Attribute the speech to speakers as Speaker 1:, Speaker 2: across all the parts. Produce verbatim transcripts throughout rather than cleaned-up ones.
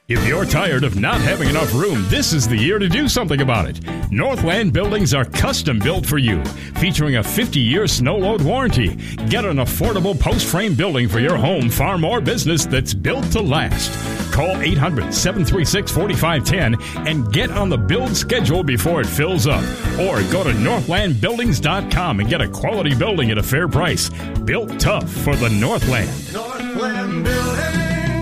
Speaker 1: If you're tired of not having enough room, this is the year to do something about it. Northland Buildings are custom built for you, featuring a fifty-year snow load warranty. Get an affordable post-frame building for your home, farm, or business that's built to last. Call eight hundred, seven three six, four five one zero and get on the build schedule before it fills up. Or go to northland buildings dot com and get a quality building at a fair price. Built tough for the Northland.
Speaker 2: Northland Building.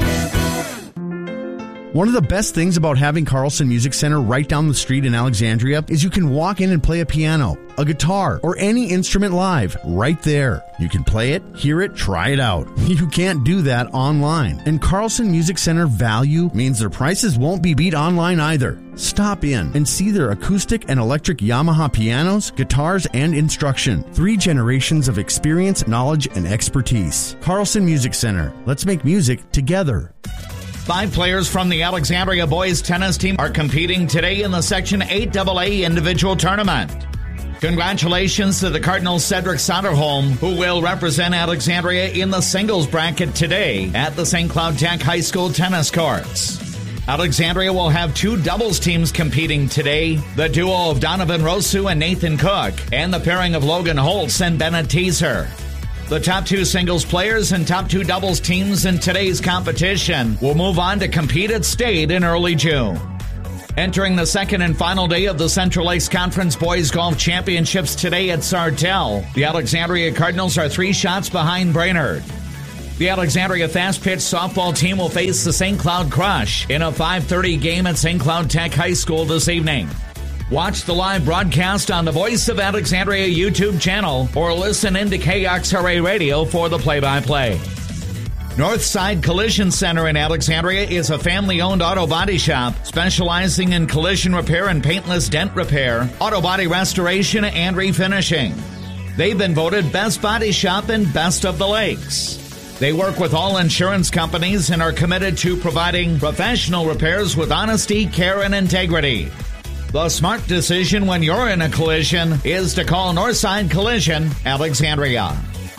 Speaker 3: One of the best things about having Carlson Music Center right down the street in Alexandria is you can walk in and play a piano, a guitar, or any instrument live right there. You can play it, hear it, try it out. You can't do that online. And Carlson Music Center value means their prices won't be beat online either. Stop in and see their acoustic and electric Yamaha pianos, guitars, and instruction. Three generations of experience, knowledge, and expertise. Carlson Music Center. Let's make music together.
Speaker 4: Five players from the Alexandria boys tennis team are competing today in the Section eight double A individual tournament. Congratulations to the Cardinals' Cedric Soderholm, who will represent Alexandria in the singles bracket today at the Saint Cloud Tech High School tennis courts. Alexandria will have two doubles teams competing today, the duo of Donovan Rosu and Nathan Cook, and the pairing of Logan Holtz and Bennett Teaser. The top two singles players and top two doubles teams in today's competition will move on to compete at state in early June. Entering the second and final day of the Central Lakes Conference Boys Golf Championships today at Sartell, the Alexandria Cardinals are three shots behind Brainerd. The Alexandria Fast Pitch softball team will face the Saint Cloud Crush in a five thirty game at Saint Cloud Tech High School this evening. Watch the live broadcast on the Voice of Alexandria YouTube channel or listen into K X R A Radio for the play-by-play. Northside Collision Center in Alexandria is a family-owned auto body shop specializing in collision repair and paintless dent repair, auto body restoration, and refinishing. They've been voted Best Body Shop and Best of the Lakes. They work with all insurance companies and are committed to providing professional repairs with honesty, care, and integrity. The smart decision when you're in a collision is to call Northside Collision Alexandria.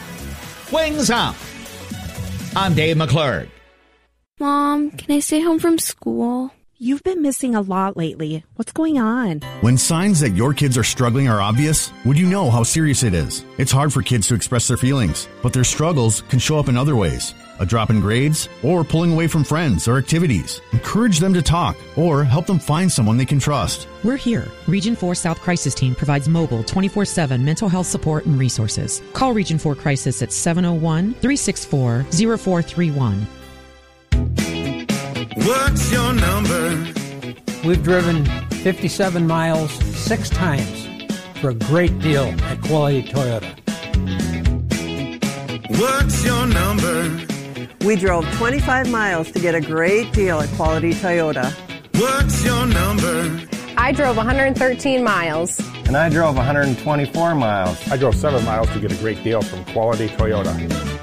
Speaker 4: Wings up. I'm Dave McClurg.
Speaker 5: Mom, can I stay home from school?
Speaker 6: You've been missing a lot lately. What's going on?
Speaker 3: When signs that your kids are struggling are obvious, would you know how serious it is? It's hard for kids to express their feelings, but their struggles can show up in other ways. A drop in grades, or pulling away from friends or activities. Encourage them to talk, or help them find someone they can trust.
Speaker 7: We're here. Region four South Crisis Team provides mobile twenty-four seven mental health support and resources. Call Region four Crisis at seven oh one, three six four, oh four three one.
Speaker 2: What's your number?
Speaker 8: We've driven fifty-seven miles six times for a great deal at Quality Toyota.
Speaker 2: What's your number?
Speaker 9: We drove twenty-five miles to get a great deal at Quality Toyota.
Speaker 2: What's your number?
Speaker 10: I drove one hundred thirteen miles.
Speaker 11: And I drove one hundred twenty-four miles.
Speaker 12: I drove seven miles to get a great deal from Quality Toyota.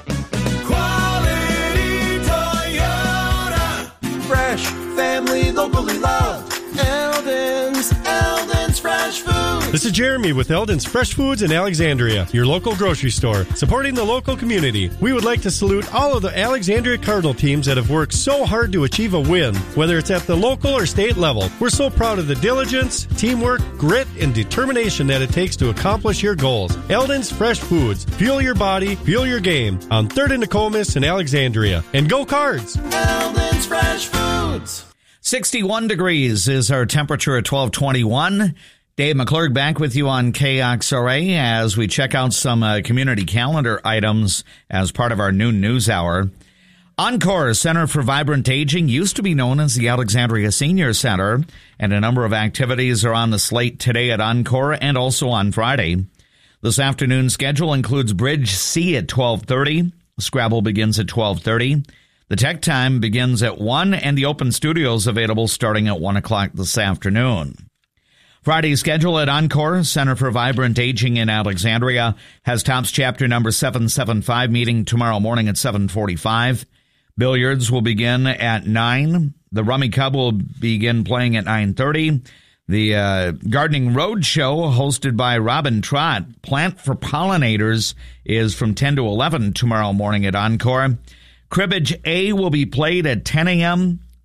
Speaker 2: Quality Toyota. Fresh, family, locally loved. Eldon's, Eldon's Fresh Foods.
Speaker 13: This is Jeremy with Eldon's Fresh Foods in Alexandria, your local grocery store, supporting the local community. We would like to salute all of the Alexandria Cardinal teams that have worked so hard to achieve a win, whether it's at the local or state level. We're so proud of the diligence, teamwork, grit, and determination that it takes to accomplish your goals. Eldon's Fresh Foods. Fuel your body, fuel your game on third and Nokomis in Alexandria. And go Cards!
Speaker 2: Eldon's Fresh Foods.
Speaker 4: sixty-one degrees is our temperature at twelve twenty-one. Dave McClurg back with you on K X R A as we check out some uh, community calendar items as part of our noon news hour. Encore Center for Vibrant Aging used to be known as the Alexandria Senior Center, and a number of activities are on the slate today at Encore and also on Friday. This afternoon schedule includes Bridge C at twelve thirty. Scrabble begins at twelve thirty. The tech time begins at one, and the open studio is available starting at one o'clock this afternoon. Friday's schedule at Encore Center for Vibrant Aging in Alexandria has Tops Chapter number seven seventy-five meeting tomorrow morning at seven forty-five. Billiards will begin at nine. The Rummy Cub will begin playing at nine thirty. The uh, Gardening Roadshow, hosted by Robin Trott, Plant for Pollinators, is from ten to eleven tomorrow morning at Encore. Cribbage A will be played at ten a.m.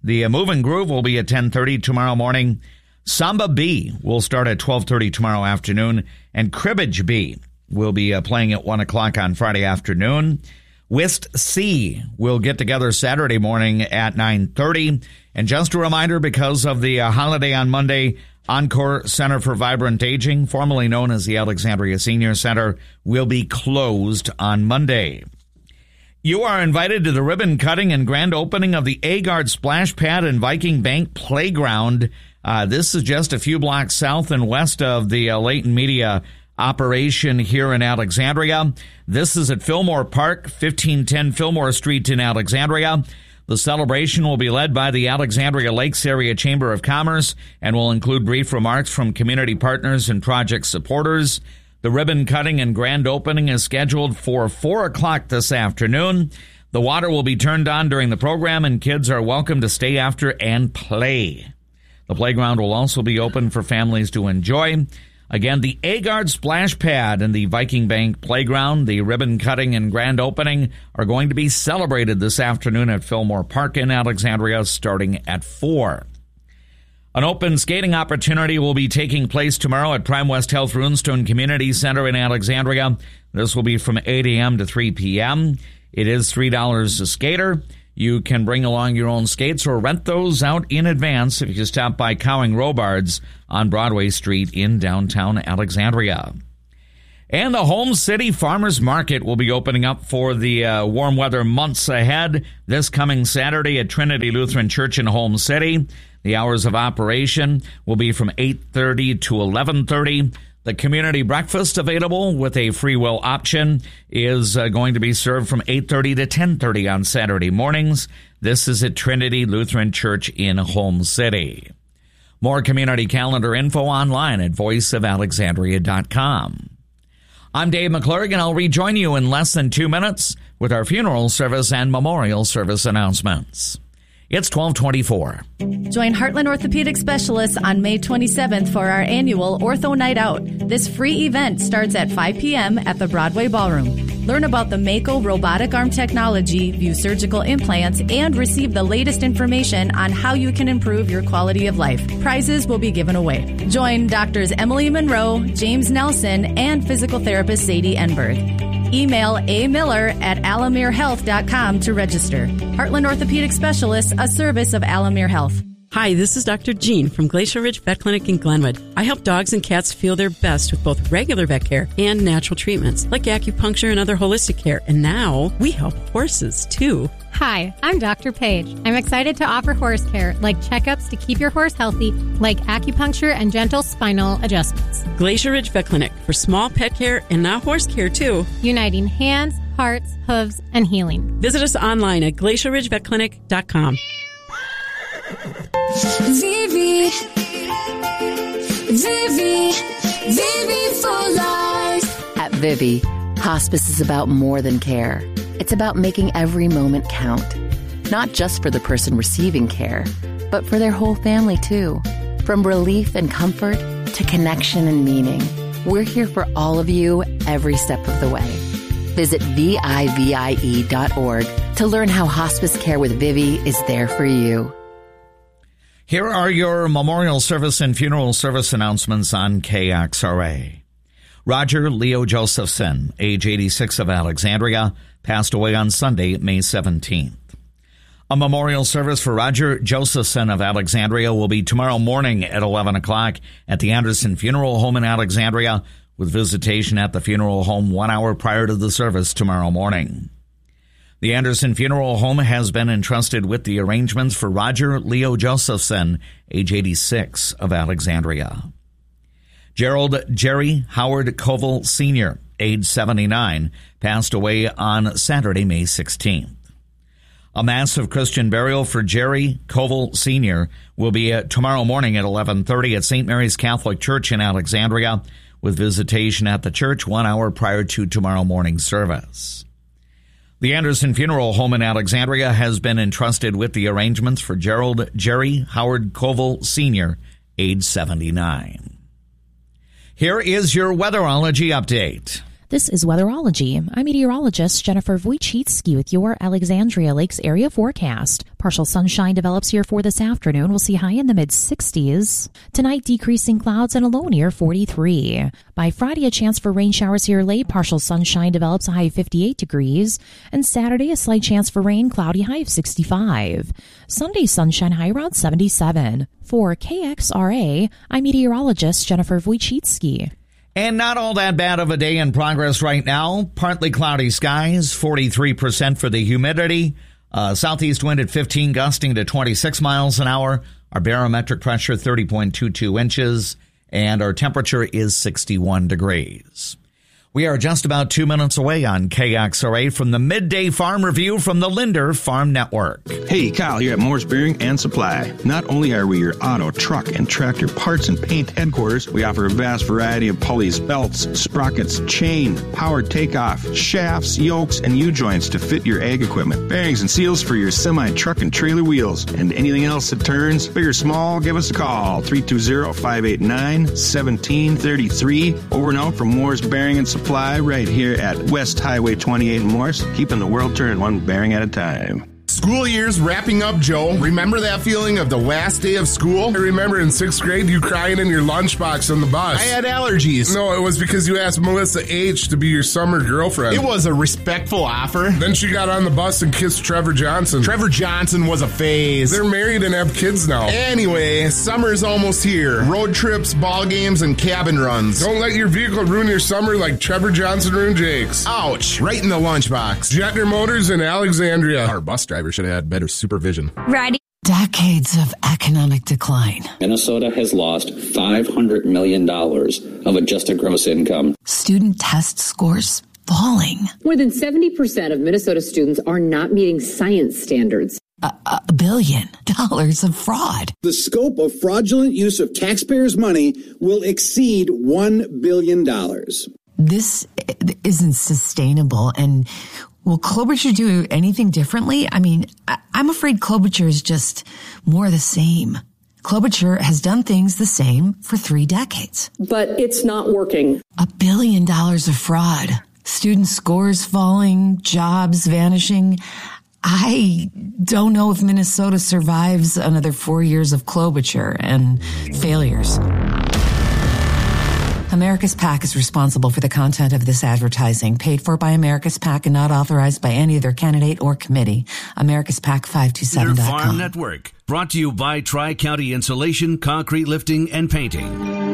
Speaker 4: The uh, Move and Groove will be at ten thirty tomorrow morning. Samba B will start at twelve thirty tomorrow afternoon. And Cribbage B will be uh, playing at one o'clock on Friday afternoon. Whist C will get together Saturday morning at nine thirty. And just a reminder, because of the uh, holiday on Monday, Encore Center for Vibrant Aging, formerly known as the Alexandria Senior Center, will be closed on Monday. You are invited to the ribbon cutting and grand opening of the Agard Splash Pad and Viking Bank Playground. Uh, this is just a few blocks south and west of the uh, Leighton Media operation here in Alexandria. This is at Fillmore Park, fifteen ten Fillmore Street in Alexandria. The celebration will be led by the Alexandria Lakes Area Chamber of Commerce and will include brief remarks from community partners and project supporters. The ribbon cutting and grand opening is scheduled for four o'clock this afternoon. The water will be turned on during the program, and kids are welcome to stay after and play. The playground will also be open for families to enjoy. Again, the Agard Splash Pad and the Viking Bank Playground, the ribbon cutting and grand opening, are going to be celebrated this afternoon at Fillmore Park in Alexandria starting at four. An open skating opportunity will be taking place tomorrow at Prime West Health Runestone Community Center in Alexandria. This will be from eight a.m. to three p.m. It is three dollars a skater. You can bring along your own skates or rent those out in advance if you stop by Cowing Robards on Broadway Street in downtown Alexandria. And the Home City Farmers Market will be opening up for the uh, warm weather months ahead this coming Saturday at Trinity Lutheran Church in Home City. The hours of operation will be from eight thirty to eleven thirty. The community breakfast available with a free will option is uh, going to be served from eight thirty to ten thirty on Saturday mornings. This is at Trinity Lutheran Church in Home City. More community calendar info online at voice of alexandria dot com. I'm Dave McClurg, and I'll rejoin you in less than two minutes with our funeral service and memorial service announcements. It's twelve twenty-four.
Speaker 14: Join Heartland Orthopedic Specialists on May twenty-seventh for our annual Ortho Night Out. This free event starts at five p.m. at the Broadway Ballroom. Learn about the Mako robotic arm technology, view surgical implants, and receive the latest information on how you can improve your quality of life. Prizes will be given away. Join Doctors Emily Monroe, James Nelson, and physical therapist Sadie Enberg. Email a miller at alamere health dot com to register. Heartland Orthopedic Specialists, a service of Alamere Health.
Speaker 15: Hi, this is Doctor Jean from Glacier Ridge Vet Clinic in Glenwood. I help dogs and cats feel their best with both regular vet care and natural treatments like acupuncture and other holistic care. And now we help horses too.
Speaker 16: Hi, I'm Doctor Page. I'm excited to offer horse care like checkups to keep your horse healthy, like acupuncture and gentle spinal adjustments.
Speaker 15: Glacier Ridge Vet Clinic for small pet care and now horse care too.
Speaker 16: Uniting hands, hearts, hooves, and healing.
Speaker 15: Visit us online at glacier ridge vet clinic dot com.
Speaker 17: Vivi, Vivi, Vivi for life.
Speaker 18: At Vivi, hospice is about more than care. It's about making every moment count, not just for the person receiving care, but for their whole family too. From relief and comfort to connection and meaning, we're here for all of you every step of the way. Visit V I V I E dot org to learn how hospice care with Vivi is there for you.
Speaker 4: Here are your memorial service and funeral service announcements on K X R A. Roger Leo Josephson, age eighty-six, of Alexandria, passed away on Sunday, May seventeenth. A memorial service for Roger Josephson of Alexandria will be tomorrow morning at eleven o'clock at the Anderson Funeral Home in Alexandria, with visitation at the funeral home one hour prior to the service tomorrow morning. The Anderson Funeral Home has been entrusted with the arrangements for Roger Leo Josephson, age eighty-six, of Alexandria. Gerald Jerry Howard Koval Senior, age seventy-nine, passed away on Saturday, May sixteenth. A mass of Christian burial for Jerry Koval Senior will be uh, tomorrow morning at eleven thirty at Saint Mary's Catholic Church in Alexandria, with visitation at the church one hour prior to tomorrow morning's service. The Anderson Funeral Home in Alexandria has been entrusted with the arrangements for Gerald Jerry Howard Koval Senior, age seventy-nine. Here is your weatherology update.
Speaker 19: This is Weatherology. I'm meteorologist Jennifer Wojcicki with your Alexandria Lakes area forecast. Partial sunshine develops here for this afternoon. We'll see high in the mid sixties. Tonight, decreasing clouds and a low near forty-three. By Friday, a chance for rain showers here late. Partial sunshine develops a high of fifty-eight degrees. And Saturday, a slight chance for rain, cloudy high of sixty-five. Sunday, sunshine high around seventy-seven. For K X R A, I'm meteorologist Jennifer Wojcicki.
Speaker 4: And not all that bad of a day in progress right now. Partly cloudy skies, forty-three percent for the humidity. Uh, southeast wind at fifteen, gusting to twenty-six miles an hour. Our barometric pressure, thirty point two two inches. And our temperature is sixty-one degrees. We are just about two minutes away on K X R A from the Midday Farm Review from the Linder Farm Network.
Speaker 20: Hey, Kyle here at Moore's Bearing and Supply. Not only are we your auto, truck, and tractor parts and paint headquarters, we offer a vast variety of pulleys, belts, sprockets, chain, power takeoff, shafts, yokes, and U-joints to fit your ag equipment. Bearings and seals for your semi, truck, and trailer wheels. And anything else that turns, big or small, give us a call. three two zero, five eight nine, one seven three three. Over and out from Moore's Bearing and Supply. Right here at West Highway twenty-eight in Morris, keeping the world turning one bearing at a time.
Speaker 21: School year's wrapping up, Joe. Remember that feeling of the last day of school? I remember in sixth grade you crying in your lunchbox on the bus.
Speaker 22: I had allergies.
Speaker 21: No, it was because you asked Melissa H. to be your summer girlfriend.
Speaker 22: It was a respectful offer.
Speaker 21: Then she got on the bus and kissed Trevor Johnson.
Speaker 22: Trevor Johnson was a phase.
Speaker 21: They're married and have kids now.
Speaker 22: Anyway, summer's almost here. Road trips, ball games, and cabin runs.
Speaker 21: Don't let your vehicle ruin your summer like Trevor Johnson ruined Jake's.
Speaker 22: Ouch. Right in the lunchbox.
Speaker 21: Jetner Motors in Alexandria.
Speaker 22: Our bus driver should have had better supervision.
Speaker 23: Ready? Decades of economic decline.
Speaker 24: Minnesota has lost five hundred million dollars of adjusted gross income.
Speaker 23: Student test scores falling.
Speaker 25: More than seventy percent of Minnesota students are not meeting science standards.
Speaker 23: A, a billion dollars of fraud.
Speaker 26: The scope of fraudulent use of taxpayers' money will exceed one billion dollars.
Speaker 23: This isn't sustainable, and will Klobuchar do anything differently? I mean, I, I'm afraid Klobuchar is just more the same. Klobuchar has done things the same for three decades.
Speaker 25: But it's not working.
Speaker 23: A billion dollars of fraud, student scores falling, jobs vanishing. I don't know if Minnesota survives another four years of Klobuchar and failures. America's PAC is responsible for the content of this advertising, paid for by America's PAC and not authorized by any other candidate or committee. America's PAC five two seven dot com.
Speaker 27: Farm Network, brought to you by Tri-County Insulation, Concrete Lifting, and Painting.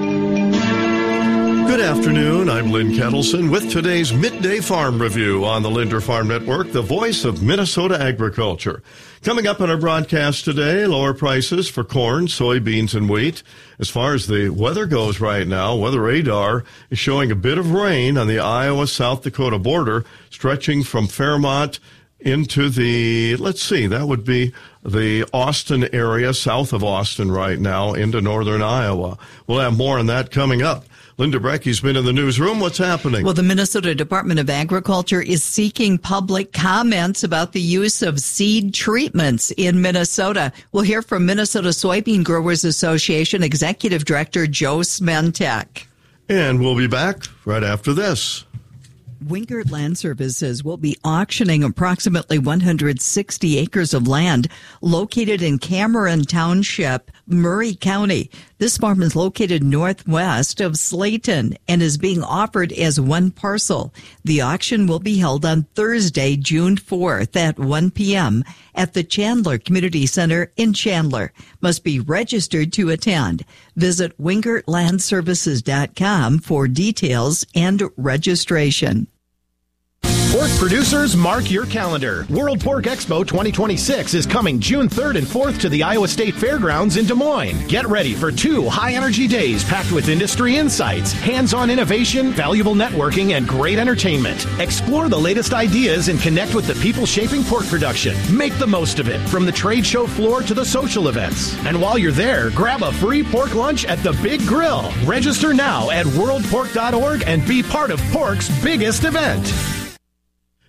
Speaker 28: Good afternoon, I'm Lynn Kettleson with today's Midday Farm Review on the Linder Farm Network, the voice of Minnesota agriculture. Coming up on our broadcast today, lower prices for corn, soybeans, and wheat. As far as the weather goes right now, Weather Radar is showing a bit of rain on the Iowa-South Dakota border, stretching from Fairmont into the, let's see, that would be the Austin area, south of Austin right now, into northern Iowa. We'll have more on that coming up. Linda Brecky's been in the newsroom. What's happening?
Speaker 29: Well, the Minnesota Department of Agriculture is seeking public comments about the use of seed treatments in Minnesota. We'll hear from Minnesota Soybean Growers Association Executive Director Joe Smentek.
Speaker 28: And we'll be back right after this.
Speaker 29: Wingert Land Services will be auctioning approximately one hundred sixty acres of land located in Cameron Township, Murray County. This farm is located northwest of Slayton and is being offered as one parcel. The auction will be held on Thursday, June fourth at one p.m. at the Chandler Community Center in Chandler. Must be registered to attend. Visit wingert land services dot com for details and registration.
Speaker 30: Pork producers, mark your calendar. World Pork Expo twenty twenty-six is coming June third and fourth to the Iowa State Fairgrounds in Des Moines. Get ready for two high-energy days packed with industry insights, hands-on innovation, valuable networking, and great entertainment. Explore the latest ideas and connect with the people shaping pork production. Make the most of it, from the trade show floor to the social events. And while you're there, grab a free pork lunch at the Big Grill. Register now at world pork dot org and be part of pork's biggest event.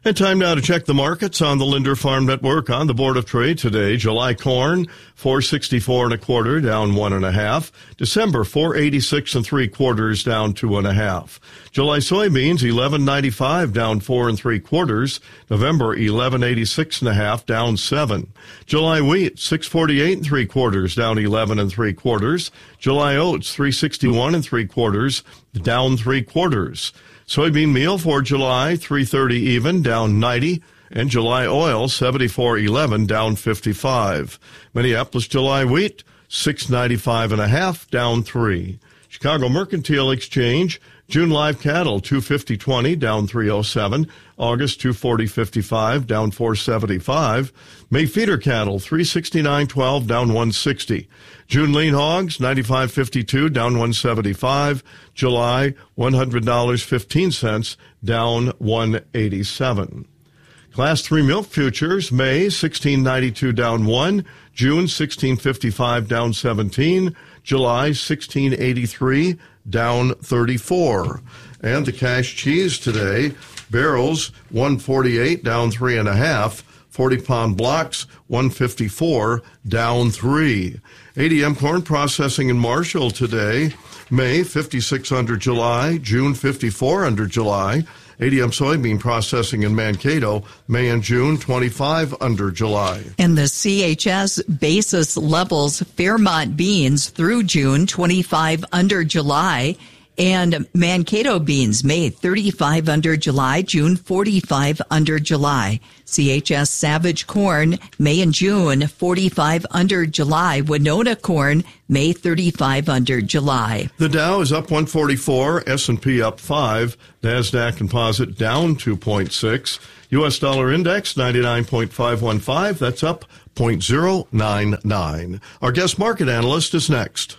Speaker 28: And time now to check the markets on the Linder Farm Network. On the Board of Trade today, July corn, four sixty-four and a quarter, down one and a half. December, four eighty-six and three quarters, down two and a half. July soybeans, eleven ninety-five, down four and three quarters. November, eleven eighty-six and a half, down seven. July wheat, six forty-eight and three quarters, down eleven and three quarters. July oats, three sixty-one and three quarters, down three quarters. Soybean meal for July, three thirty even, down ninety, and July oil, seventy-four eleven, down fifty-five. Minneapolis July wheat, six ninety-five and a half, down three. Chicago Mercantile Exchange, June live cattle, two fifty twenty, down three oh seven. August, two forty fifty-five, down four seventy-five. May feeder cattle, three sixty-nine twelve, down one sixty. June lean hogs, ninety-five fifty-two, down one seventy-five. July, one hundred dollars and fifteen cents, down one eighty-seven. Class three milk futures, May, sixteen ninety-two, down one. June, sixteen fifty-five, down seventeen. July, sixteen eighty-three, down thirty-four. And the cash cheese today, barrels, one forty-eight, down three and a half. forty pound blocks, one fifty-four, down three. A D M corn processing in Marshall today, May, fifty-six under July, June, fifty-four under July. A D M soybean processing in Mankato, May and June, twenty-five under July.
Speaker 29: And the C H S basis levels, Fairmont beans through June, twenty-five under July. And Mankato beans, May, thirty-five under July, June, forty-five under July. C H S Savage corn, May and June, forty-five under July. Winona corn, May, thirty-five under July.
Speaker 28: The Dow is up one forty-four, S and P up five, NASDAQ Composite down two point six. U S dollar index, ninety-nine point five one five, that's up zero point zero nine nine. Our guest market analyst is next.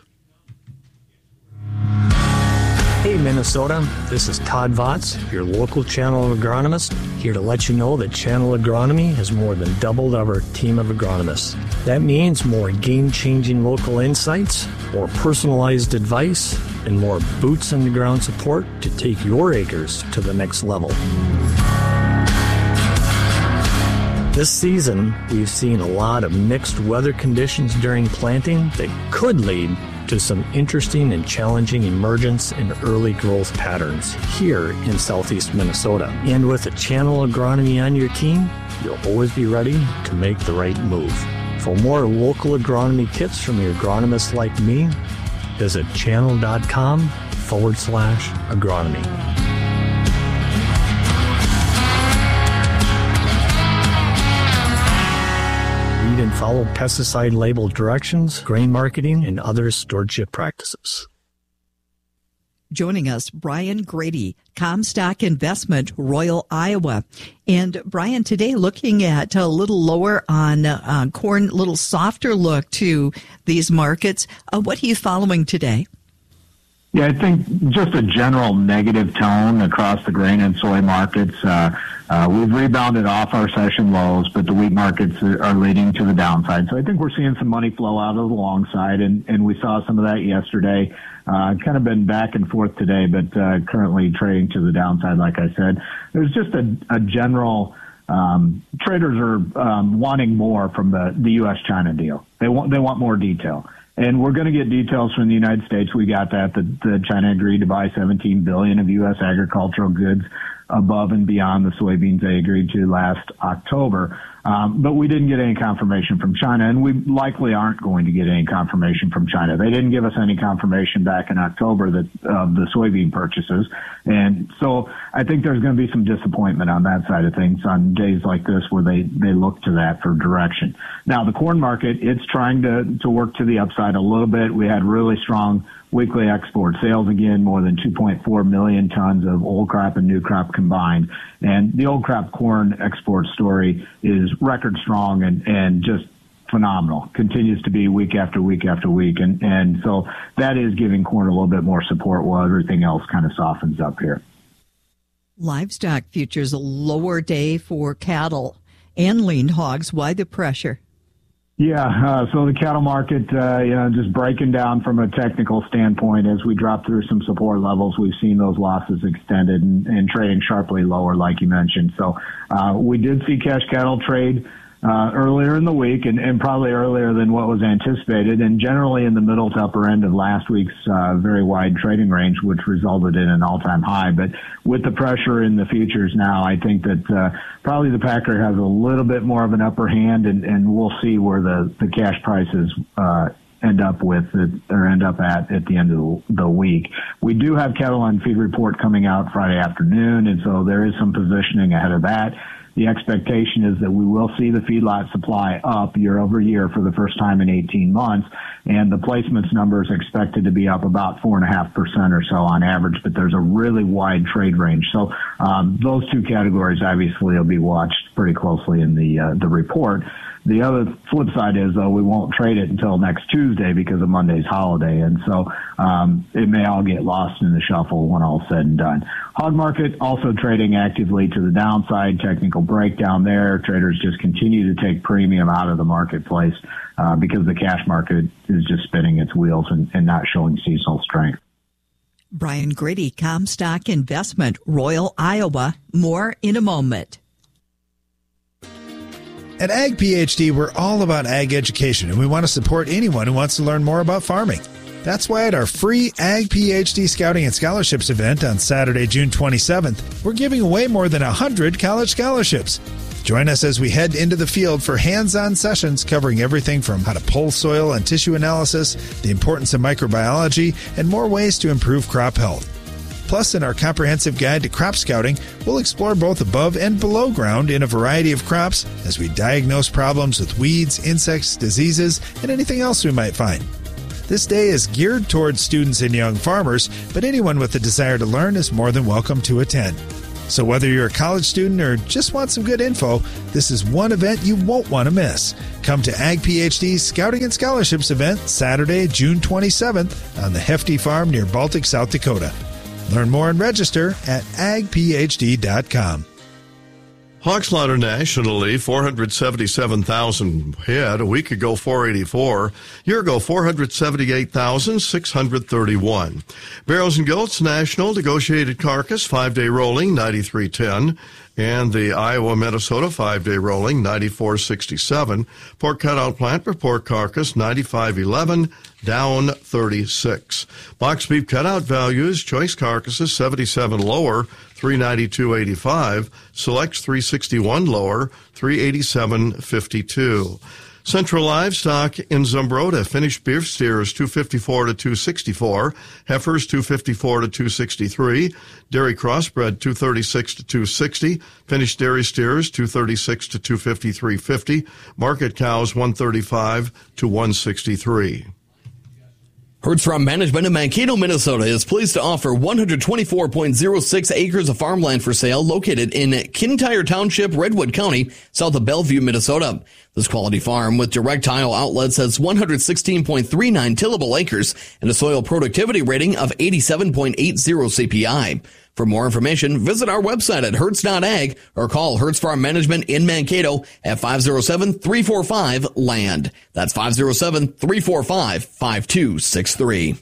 Speaker 1: Hey Minnesota, this is Todd Votz, your local Channel Agronomist, here to let you know that Channel Agronomy has more than doubled our team of agronomists. That means more game-changing local insights, more personalized advice, and more boots-on-the-ground support to take your acres to the next level. This season, we've seen a lot of mixed weather conditions during planting that could lead to some interesting and challenging emergence and early growth patterns here in southeast Minnesota. And with a Channel Agronomy on your team, you'll always be ready to make the right move. For more local agronomy tips from your agronomists like me, visit channel.com forward slash agronomy. Read and follow pesticide label directions, grain marketing, and other stewardship practices.
Speaker 29: Joining us, Brian Grady, Comstock Investment, Royal, Iowa. And Brian, today looking at a little lower on uh, corn, a little softer look to these markets. Uh, what are you following today?
Speaker 3: Yeah, I think just a general negative tone across the grain and soy markets. Uh, uh, we've rebounded off our session lows, but the wheat markets are leading to the downside. So I think we're seeing some money flow out of the long side, and, and we saw some of that yesterday. Uh, kind of been back and forth today, but uh, currently trading to the downside, like I said. There's just a, a general um, traders are um, wanting more from the, the U S China deal. They want they want more detail. And we're going to get details from the United States. We got that, that, that China agreed to buy seventeen billion dollars of U S agricultural goods above and beyond the soybeans they agreed to last October. Um, but we didn't get any confirmation from China, and we likely aren't going to get any confirmation from China. They didn't give us any confirmation back in October that of uh, the soybean purchases. And so I think there's going to be some disappointment on that side of things on days like this where they, they look to that for direction. Now, the corn market, it's trying to, to work to the upside a little bit. We had really strong weekly export sales again, more than two point four million tons of old crop and new crop combined. And the old crop corn export story is record strong and, and just phenomenal. Continues to be week after week after week. And, and so that is giving corn a little bit more support while everything else kind of softens up here.
Speaker 29: Livestock futures, a lower day for cattle and lean hogs. Why the pressure?
Speaker 3: Yeah, uh, so the cattle market, uh, you know, just breaking down from a technical standpoint, as we drop through some support levels, we've seen those losses extended and, and trading sharply lower, like you mentioned. So uh, we did see cash cattle trade uh, earlier in the week and, and probably earlier than what was anticipated, and generally in the middle to upper end of last week's uh, very wide trading range, which resulted in an all-time high. But with the pressure in the futures now, I think that uh, probably the Packer has a little bit more of an upper hand, and, and we'll see where the, the cash prices uh, end up with it, or end up at at the end of the week. We do have cattle on feed report coming out Friday afternoon, and so there is some positioning ahead of that. The expectation is that we will see the feedlot supply up year over year for the first time in eighteen months, and the placements number is expected to be up about four and a half percent or so on average, but there's a really wide trade range. So um, those two categories obviously will be watched pretty closely in the uh, the report. The other flip side is, though, we won't trade it until next Tuesday because of Monday's holiday, and so um, it may all get lost in the shuffle when all's said and done. Hog market also trading actively to the downside. Technical breakdown there. Traders just continue to take premium out of the marketplace uh, because the cash market is just spinning its wheels and, and not showing seasonal strength.
Speaker 29: Brian Grady, Comstock Investment, Royal, Iowa. More in a moment.
Speaker 2: At Ag PhD, we're all about ag education, and we want to support anyone who wants to learn more about farming. That's why at our free Ag PhD Scouting and Scholarships event on Saturday, June twenty-seventh, we're giving away more than one hundred college scholarships. Join us as we head into the field for hands-on sessions covering everything from how to pull soil and tissue analysis, the importance of microbiology, and more ways to improve crop health. Plus, in our comprehensive guide to crop scouting, we'll explore both above and below ground in a variety of crops as we diagnose problems with weeds, insects, diseases, and anything else we might find. This day is geared towards students and young farmers, but anyone with a desire to learn is more than welcome to attend. So whether you're a college student or just want some good info, this is one event you won't want to miss. Come to Ag PhD's Scouting and Scholarships event Saturday, June twenty-seventh on the Hefty Farm near Baltic, South Dakota. Learn more and register at ag p h d dot com.
Speaker 28: Hog slaughter nationally, four hundred seventy-seven thousand head. A week ago, four eighty-four. A year ago, four hundred seventy-eight thousand six hundred thirty-one. Barrows and goats national, negotiated carcass, five-day rolling, ninety-three ten. And the Iowa-Minnesota five-day rolling, ninety-four sixty-seven. Pork cutout plant for pork carcass, ninety-five eleven, down thirty-six. Box beef cutout values, choice carcasses, seventy-seven lower, three ninety-two eighty-five. Selects, three sixty-one lower, three eighty-seven fifty-two. Central Livestock in Zumbrota, finished beef steers two fifty-four to two sixty-four, heifers two fifty-four to two sixty-three, dairy crossbred two thirty-six to two sixty, finished dairy steers two thirty-six to two fifty-three fifty, market cows one thirty-five to one sixty-three.
Speaker 5: Hertz Farm Management in Mankato, Minnesota is pleased to offer one hundred twenty-four point zero six acres of farmland for sale located in Kintyre Township, Redwood County, south of Bellevue, Minnesota. This quality farm with direct tile outlets has one hundred sixteen point three nine tillable acres and a soil productivity rating of eighty-seven point eight zero C P I. For more information, visit our website at hertz dot ag or call Hertz Farm Management in Mankato at five oh seven, three four five, LAND. That's five oh seven, three four five, five two six three.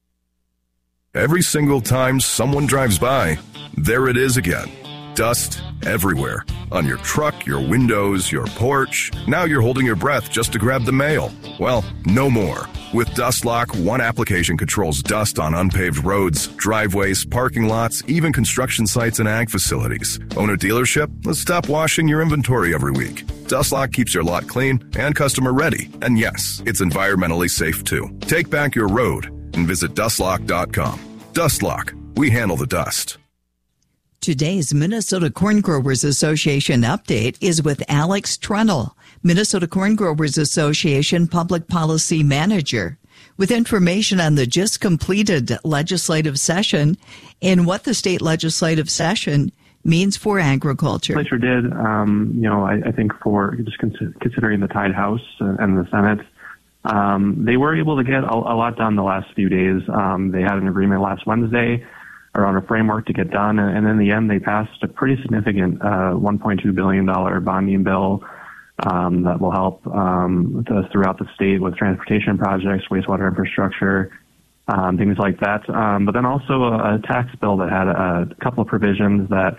Speaker 6: Every single time someone drives by, there it is again. Dust everywhere. On your truck, your windows, your porch. Now you're holding your breath just to grab the mail. Well, no more. With DustLock, one application controls dust on unpaved roads, driveways, parking lots, even construction sites and ag facilities. Own a dealership? Let's stop washing your inventory every week. DustLock keeps your lot clean and customer ready. And yes, it's environmentally safe too. Take back your road and visit dust lock dot com. DustLock. We handle the dust.
Speaker 29: Today's Minnesota Corn Growers Association update is with Alex Trunnell, Minnesota Corn Growers Association Public Policy Manager, with information on the just completed legislative session and what the state legislative session means for agriculture.
Speaker 7: The legislature did, um, you know, I, I think for just con- considering the tied House and the Senate, um, they were able to get a, a lot done the last few days. Um, they had an agreement last Wednesday around a framework to get done, and, and in the end, they passed a pretty significant uh, one point two billion dollars bonding bill um, that will help um, us throughout the state with transportation projects, wastewater infrastructure, um, things like that. Um, but then also a, a tax bill that had a, a couple of provisions that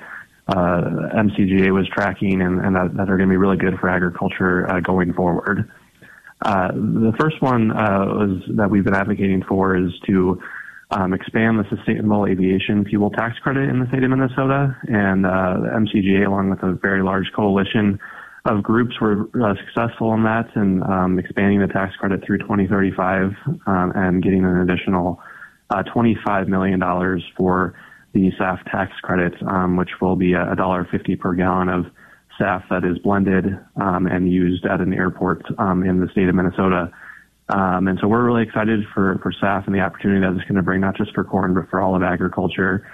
Speaker 7: uh, M C G A was tracking and, and that, that are going to be really good for agriculture uh, going forward. Uh, the first one uh, was that we've been advocating for is to um, expand the sustainable aviation fuel tax credit in the state of Minnesota. And uh, the M C G A, along with a very large coalition of groups, were uh, successful in that and um, expanding the tax credit through twenty thirty-five um, and getting an additional uh, twenty-five million dollars for the S A F tax credit, um, which will be a one dollar fifty per gallon of S A F that is blended um, and used at an airport um, in the state of Minnesota. Um, and so we're really excited for, for S A F and the opportunity that it's going to bring, not just for corn, but for all of agriculture.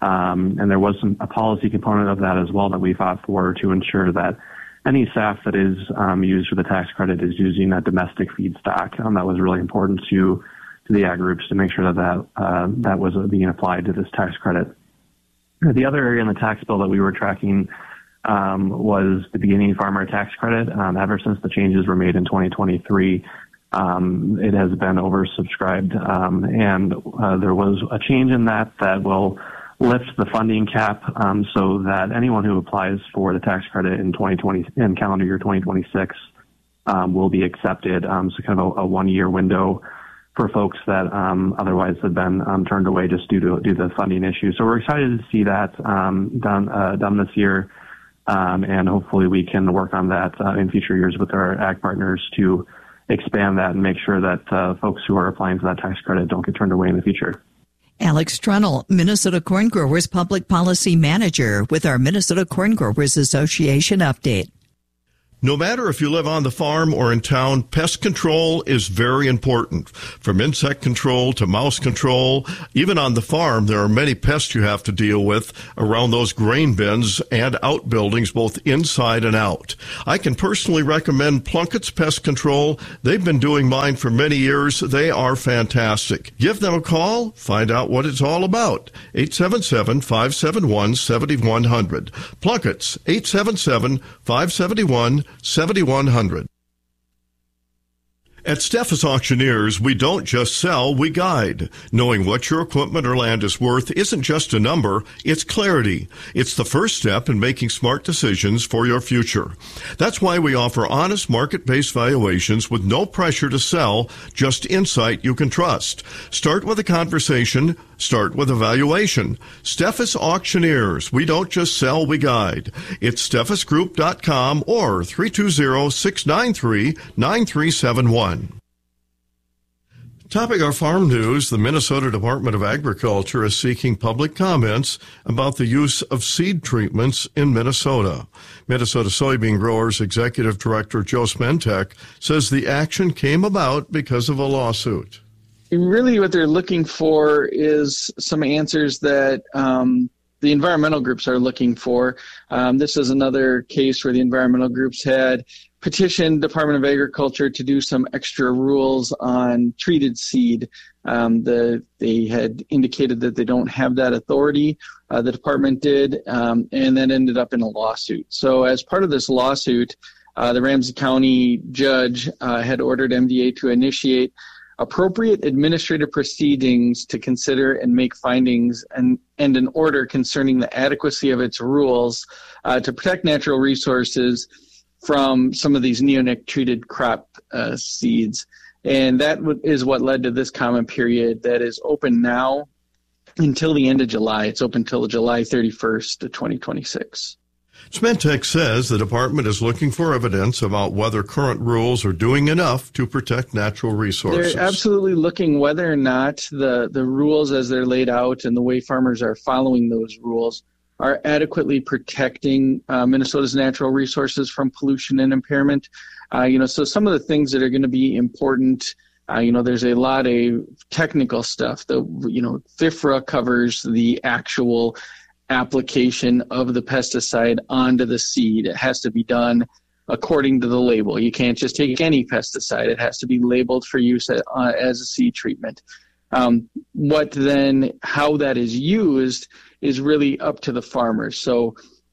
Speaker 7: Um, and there was some, a policy component of that as well that we fought for to ensure that any S A F that is um, used for the tax credit is using a domestic feedstock. Um, that was really important to to the ag groups to make sure that that, uh, that was being applied to this tax credit. The other area in the tax bill that we were tracking um, was the beginning farmer tax credit. Um, ever since the changes were made in twenty twenty-three, um, it has been oversubscribed, um, and uh, there was a change in that that will lift the funding cap um, so that anyone who applies for the tax credit in twenty twenty in calendar year twenty twenty-six um, will be accepted. Um, so kind of a, a one-year window for folks that um, otherwise had been um, turned away just due to due to the funding issue. So we're excited to see that um, done uh, done this year, um, and hopefully we can work on that uh, in future years with our ag partners to expand that and make sure that uh, folks who are applying for that tax credit don't get turned away in the future.
Speaker 29: Alex Trunnell, Minnesota Corn Growers Public Policy Manager, with our Minnesota Corn Growers Association update.
Speaker 28: No matter if you live on the farm or in town, pest control is very important. From insect control to mouse control, even on the farm, there are many pests you have to deal with around those grain bins and outbuildings, both inside and out. I can personally recommend Plunkett's Pest Control. They've been doing mine for many years. They are fantastic. Give them a call. Find out what it's all about. eight seven seven, five seven one, seven one zero zero. Plunkett's, eight seven seven, five seven one, seven one zero zero. At Steffes Auctioneers, we don't just sell, we guide. Knowing what your equipment or land is worth isn't just a number, it's clarity. It's the first step in making smart decisions for your future. That's why we offer honest market-based valuations with no pressure to sell, just insight you can trust. Start with a conversation. Start with a valuation. Steffes Auctioneers. We don't just sell, we guide. It's steffes group dot com or three two zero, six nine three, nine three seven one. Topping our farm news, the Minnesota Department of Agriculture is seeking public comments about the use of seed treatments in Minnesota. Minnesota Soybean Growers Executive Director Joe Smentek says the action came about because of a lawsuit.
Speaker 8: Really what they're looking for is some answers that um, the environmental groups are looking for. Um, this is another case where the environmental groups had petitioned Department of Agriculture to do some extra rules on treated seed. Um, the, they had indicated that they don't have that authority. Uh, the department did, um, and that ended up in a lawsuit. So as part of this lawsuit, uh, the Ramsey County judge uh, had ordered M D A to initiate appropriate administrative proceedings to consider and make findings and, and an order concerning the adequacy of its rules uh, to protect natural resources from some of these neonic-treated crop uh, seeds. And that w- is what led to this comment period that is open now until the end of July. It's open until July thirty-first of twenty twenty-six.
Speaker 28: Smentek says the department is looking for evidence about whether current rules are doing enough to protect natural resources.
Speaker 8: They're absolutely looking whether or not the, the rules as they're laid out and the way farmers are following those rules are adequately protecting uh, Minnesota's natural resources from pollution and impairment. Uh, you know, so some of the things that are going to be important, uh, you know, there's a lot of technical stuff. The, you know, FIFRA covers the actual application of the pesticide onto the seed. It has to be done according to the label. You can't just take any pesticide. It has to be labeled for use at, uh, as a seed treatment. Um, what then, how that is used is really up to the farmers. So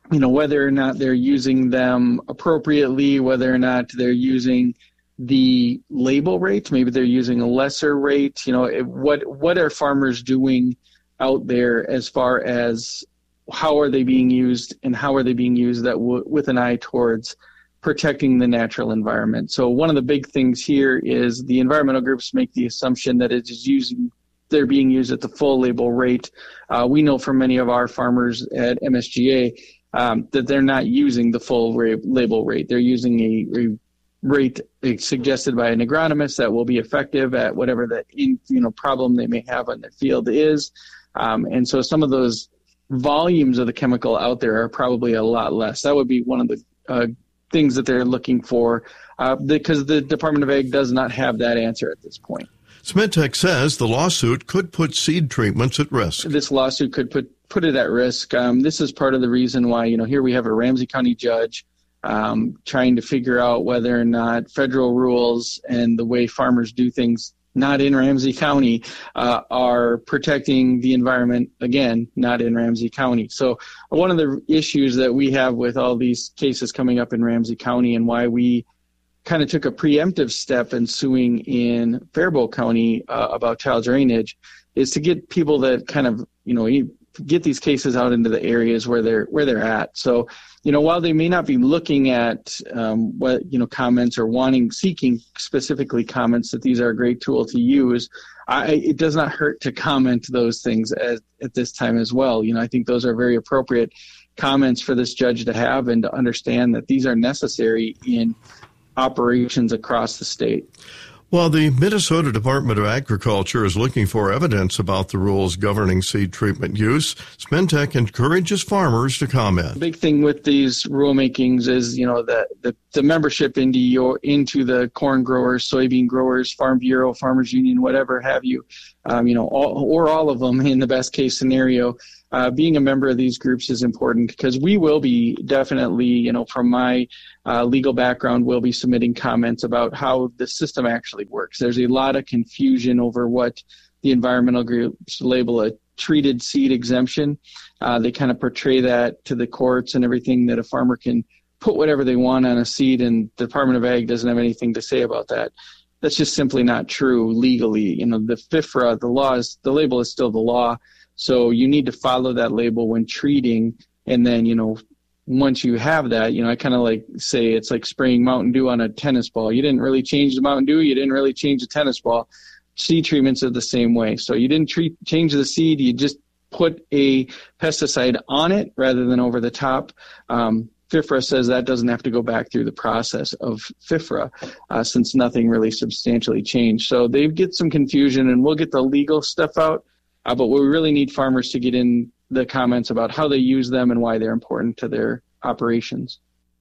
Speaker 8: you know, whether or not they're using them appropriately, whether or not they're using the label rate, maybe they're using a lesser rate. You know, it, what what are farmers doing out there as far as how are they being used and how are they being used that w- with an eye towards protecting the natural environment. So one of the big things here is the environmental groups make the assumption that it is using, they're being used at the full label rate. Uh, we know from many of our farmers at M S G A um, that they're not using the full ra- label rate. They're using a, a rate suggested by an agronomist that will be effective at whatever the you know problem they may have on their field is. Um, and so some of those volumes of the chemical out there are probably a lot less. That would be one of the uh, things that they're looking for uh, because the Department of Ag does not have that answer at this point.
Speaker 28: Smentech says the lawsuit could put seed treatments at risk.
Speaker 8: This lawsuit could put, put it at risk. Um, this is part of the reason why, you know, here we have a Ramsey County judge um, trying to figure out whether or not federal rules and the way farmers do things not in Ramsey County uh, are protecting the environment, again, not in Ramsey County. So one of the issues that we have with all these cases coming up in Ramsey County and why we kind of took a preemptive step in suing in Faribault County uh, about child drainage is to get people that kind of, you know, get these cases out into the areas where they're where they're at. So, you know, while they may not be looking at um, what you know comments or wanting seeking specifically comments that these are a great tool to use, I, it does not hurt to comment those things at, at this time as well. You know, I think those are very appropriate comments for this judge to have and to understand that these are necessary in operations across the state.
Speaker 28: Well, the Minnesota Department of Agriculture is looking for evidence about the rules governing seed treatment use. Smentech encourages farmers to comment.
Speaker 8: The big thing with these rulemakings is, you know, the, the, the membership into your into the corn growers, soybean growers, Farm Bureau, Farmers Union, whatever have you, um, you know, all, or all of them in the best case scenario. Uh, being a member of these groups is important because we will be definitely, you know, from my uh, legal background, we'll be submitting comments about how the system actually works. There's a lot of confusion over what the environmental groups label a treated seed exemption. Uh, they kind of portray that to the courts and everything that a farmer can put whatever they want on a seed, and the Department of Ag doesn't have anything to say about that. That's just simply not true legally. You know, the FIFRA, the law is, the label is still the law. So you need to follow that label when treating. And then, you know, once you have that, you know, I kind of like say it's like spraying Mountain Dew on a tennis ball. You didn't really change the Mountain Dew. You didn't really change the tennis ball. Seed treatments are the same way. So you didn't treat, change the seed. You just put a pesticide on it rather than over the top. Um, FIFRA says that doesn't have to go back through the process of FIFRA uh, since nothing really substantially changed. So they get some confusion, and we'll get the legal stuff out. Uh, but we really need farmers to get in the comments about how they use them and why they're important to their operations.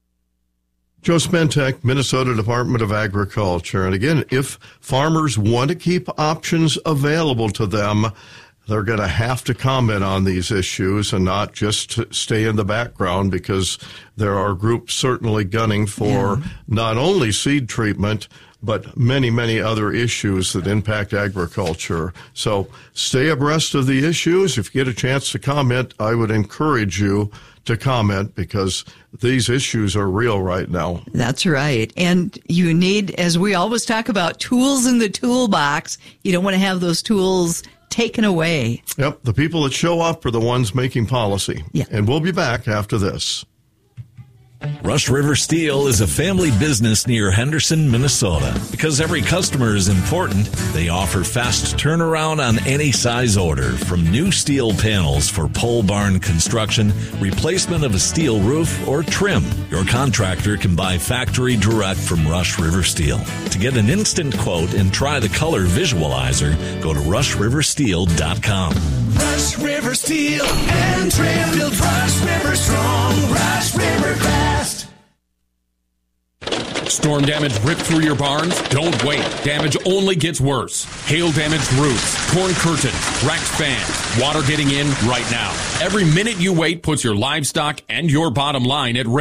Speaker 28: Joe Smentech, Minnesota Department of Agriculture. And again, if farmers want to keep options available to them, they're going to have to comment on these issues and not just stay in the background, because there are groups certainly gunning for yeah. not only seed treatment, but many, many other issues that impact agriculture. So stay abreast of the issues. If you get a chance to comment, I would encourage you to comment, because these issues are real right now.
Speaker 29: That's right. And you need, as we always talk about, tools in the toolbox. You don't want to have those tools taken away.
Speaker 28: Yep. The people that show up are the ones making policy.
Speaker 29: Yeah.
Speaker 28: And we'll be back after this.
Speaker 9: Rush River Steel is a family business near Henderson, Minnesota. Because every customer is important, they offer fast turnaround on any size order, from new steel panels for pole barn construction, replacement of a steel roof, or trim. Your contractor can buy factory direct from Rush River Steel. To get an instant quote and try the color visualizer, go to rush river steel dot com.
Speaker 10: Rush River Steel and Trim build Rush River strong, Rush River fast.
Speaker 11: Storm damage ripped through your barns? Don't wait. Damage only gets worse. Hail damaged roofs, torn curtains, wrecked fans, water getting in right now. Every minute you wait puts your livestock and your bottom line at risk.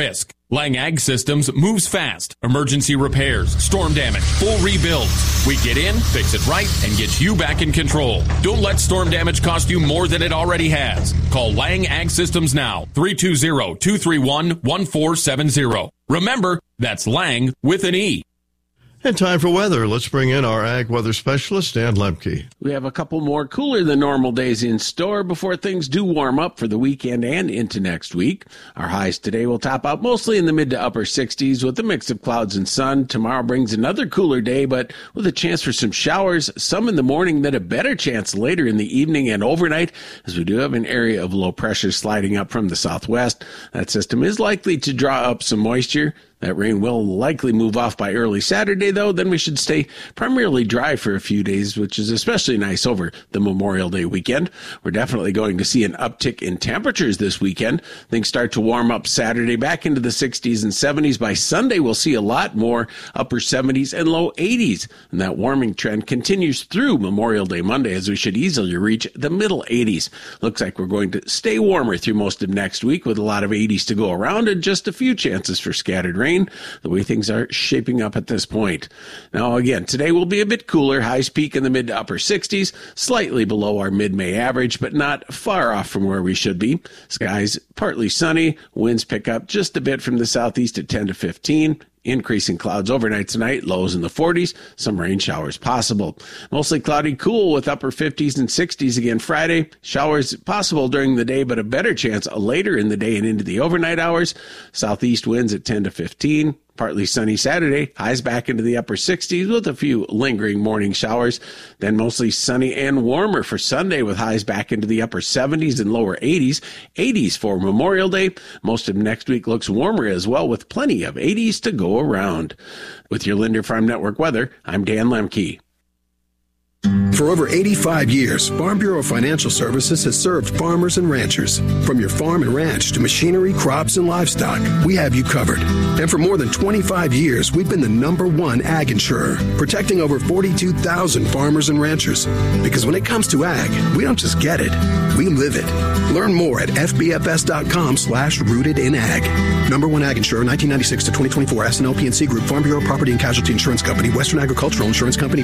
Speaker 11: Lang Ag Systems moves fast. Emergency repairs, storm damage, full rebuilds. We get in, fix it right, and get you back in control. Don't let storm damage cost you more than it already has. Call Lang Ag Systems now, three two zero, two three one, one four seven zero. Remember, that's Lang with an E.
Speaker 28: And time for weather. Let's bring in our ag weather specialist, Dan Lemke.
Speaker 4: We have a couple more cooler than normal days in store before things do warm up for the weekend and into next week. Our highs today will top out mostly in the mid to upper sixties with a mix of clouds and sun. Tomorrow brings another cooler day, but with a chance for some showers, some in the morning, then a better chance later in the evening and overnight, as we do have an area of low pressure sliding up from the southwest. That system is likely to draw up some moisture. That rain will likely move off by early Saturday, though. Then we should stay primarily dry for a few days, which is especially nice over the Memorial Day weekend. We're definitely going to see an uptick in temperatures this weekend. Things start to warm up Saturday back into the sixties and seventies. By Sunday, we'll see a lot more upper seventies and low eighties. And that warming trend continues through Memorial Day Monday, as we should easily reach the middle eighties. Looks like we're going to stay warmer through most of next week with a lot of eighties to go around and just a few chances for scattered rain. The way things are shaping up at this point. Now, again, today will be a bit cooler. Highs peak in the mid to upper sixties, slightly below our mid-May average, but not far off from where we should be. Skies partly sunny. Winds pick up just a bit from the southeast at ten to fifteen. Increasing clouds overnight tonight, lows in the forties, some rain showers possible. Mostly cloudy, cool with upper fifties and sixties again Friday. Showers possible during the day, but a better chance later in the day and into the overnight hours. Southeast winds at ten to fifteen. Partly sunny Saturday, highs back into the upper sixties with a few lingering morning showers. Then mostly sunny and warmer for Sunday with highs back into the upper seventies and lower eighties. eighties for Memorial Day. Most of next week looks warmer as well with plenty of eighties to go around. With your Linder Farm Network weather, I'm Dan Lemke.
Speaker 12: For over eighty-five years, Farm Bureau Financial Services has served farmers and ranchers. From your farm and ranch to machinery, crops, and livestock, we have you covered. And for more than twenty-five years, we've been the number one ag insurer, protecting over forty-two thousand farmers and ranchers. Because when it comes to ag, we don't just get it, we live it. Learn more at f b f s dot com slash rooted in ag. Number one ag insurer, nineteen ninety-six to twenty twenty-four, S and L P N C Group, Farm Bureau Property and Casualty Insurance Company, Western Agricultural Insurance Company.